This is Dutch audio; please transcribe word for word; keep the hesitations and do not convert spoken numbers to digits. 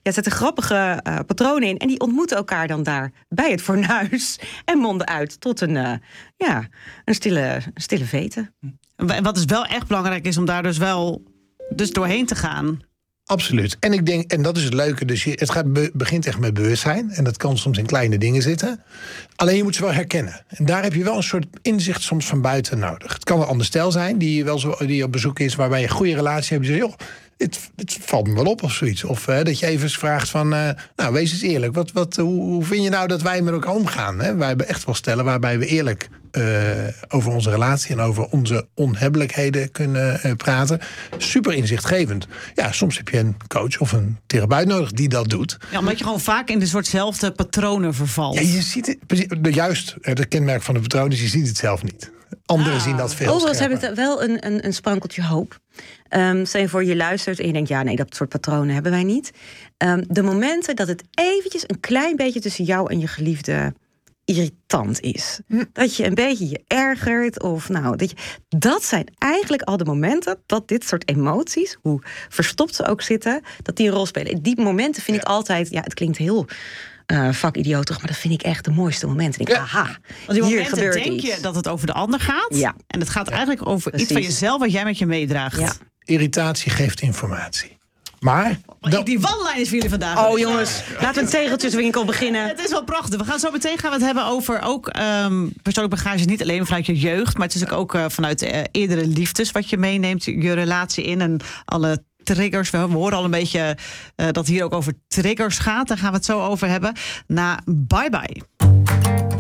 ja, zetten grappige uh, patronen in. En die ontmoeten elkaar dan daar bij het fornuis. En monden uit tot een, uh, ja, een stille, stille vete. En wat dus wel echt belangrijk is om daar dus wel dus doorheen te gaan. Absoluut. En ik denk, en dat is het leuke, dus je, het gaat be, begint echt met bewustzijn. En dat kan soms in kleine dingen zitten. Alleen je moet ze wel herkennen. En daar heb je wel een soort inzicht soms van buiten nodig. Het kan een ander stel zijn die, wel zo, die op bezoek is, waarbij je een goede relatie hebt. Je zegt, joh, het, het valt me wel op of zoiets. Of uh, dat je even vraagt van, uh, nou, wees eens eerlijk. Wat, wat, hoe, hoe vind je nou dat wij met elkaar omgaan? Hè? Wij hebben echt wel stellen waarbij we eerlijk Uh, over onze relatie en over onze onhebbelijkheden kunnen uh, praten. Super inzichtgevend. Ja, soms heb je een coach of een therapeut nodig die dat doet. Ja, omdat je gewoon vaak in de soortzelfde patronen vervalt. Ja, je ziet het, juist, het kenmerk van de patroon is, je ziet het zelf niet. Anderen ah. zien dat veel Overigens scherper. heb ik wel een, een, een sprankeltje hoop. Um, stel je voor, je luistert en je denkt, ja, nee, dat soort patronen hebben wij niet. Um, de momenten dat het eventjes een klein beetje tussen jou en je geliefde irritant is. Hm. Dat je een beetje je ergert. Of nou, dat, je, dat zijn eigenlijk al de momenten dat dit soort emoties, hoe verstopt ze ook zitten, dat die een rol spelen. Die momenten vind ja. ik altijd, ja, het klinkt heel uh, vakidiotig, maar dat vind ik echt de mooiste momenten. Ik denk, ja. aha, want die hier momenten gebeurt denk iets. je dat het over de ander gaat. Ja. En het gaat ja. eigenlijk over Precies. iets van jezelf wat jij met je meedraagt. Ja. Irritatie geeft informatie. Maar dat... die wanlijn is voor jullie vandaag. Oh jongens, laten we een tegeltjeswinkel beginnen. Het is wel prachtig. We gaan zo meteen gaan we het hebben over ook um, persoonlijk bagage. Niet alleen vanuit je jeugd, maar het is ook uh, vanuit uh, eerdere liefdes wat je meeneemt, je relatie in en alle triggers. We horen al een beetje uh, dat hier ook over triggers gaat. Daar gaan we het zo over hebben. Na Bye Bye.